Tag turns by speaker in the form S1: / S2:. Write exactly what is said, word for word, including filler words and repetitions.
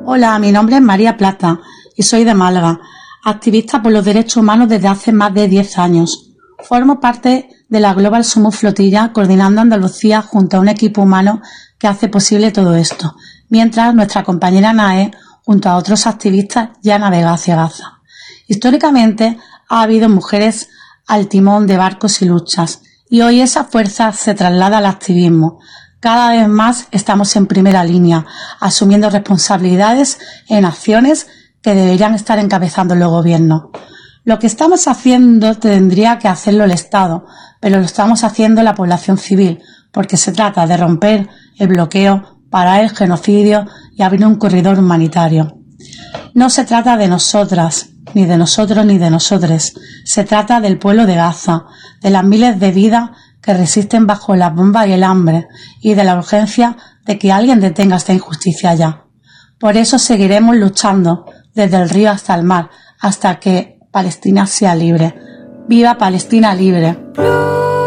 S1: Hola, mi nombre es María Plata y soy de Málaga, activista por los derechos humanos desde hace más de diez años. Formo parte de la Global Somos Flotilla, coordinando Andalucía junto a un equipo humano que hace posible todo esto, mientras nuestra compañera Nae, junto a otros activistas, ya navega hacia Gaza. Históricamente ha habido mujeres al timón de barcos y luchas, y hoy esa fuerza se traslada al activismo. Cada vez más estamos en primera línea, asumiendo responsabilidades en acciones que deberían estar encabezando los gobiernos. Lo que estamos haciendo tendría que hacerlo el Estado, pero lo estamos haciendo la población civil, porque se trata de romper el bloqueo, parar el genocidio y abrir un corredor humanitario. No se trata de nosotras, ni de nosotros ni de nosotres. Se trata del pueblo de Gaza, de las miles de vidas que resisten bajo las bombas y el hambre, y de la urgencia de que alguien detenga esta injusticia ya. Por eso seguiremos luchando desde el río hasta el mar, hasta que Palestina sea libre. ¡Viva Palestina libre!